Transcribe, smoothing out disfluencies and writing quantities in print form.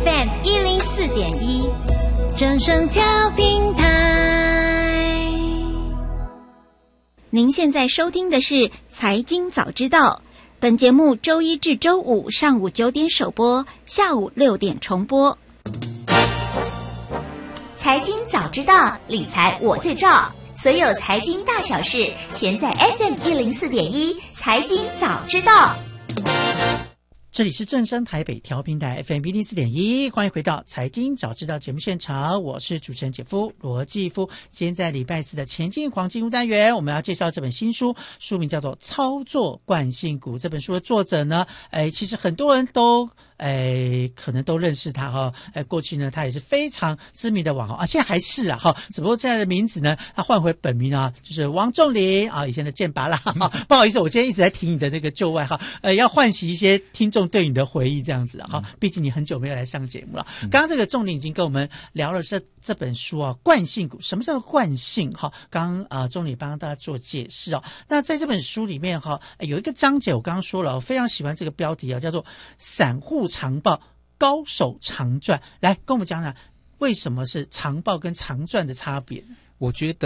FM104.1，正声调频台。 您现在收听的是财经早知道，本节目周一至周五上午9点首播，下午6点重播。 财经早知道，理财我最照，所有财经大小事，全在 FM104.1 财经早知道。 这里是正声台北调频台 FM104.1， 欢迎回到财经早知道节目现场，我是主持人姐夫罗继夫。今天在礼拜四的前进黄金屋单元，我们要介绍这本新书，书名叫做《操作惯性股》。这本书的作者呢，其实很多人都可能都认识他哈，过去呢他也是非常知名的网红啊，现在还是啊哈，只不过现在的名字呢，他换回本名啊，就是王仲林啊，以前的剑拔啦。不好意思，我今天一直在提你的那个旧外号，要唤起一些听众对你的回忆这样子啊，哈，毕竟你很久没有来上节目了。刚刚这个仲林已经跟我们聊了这本书啊，惯性股，什么叫做惯性哈？刚仲林帮大家做解释哦。那在这本书里面哈，有一个章节我刚刚说了，我非常喜欢这个标题啊，叫做散户长报高手长赚，来跟我们讲讲为什么是长报跟长赚的差别。 我觉得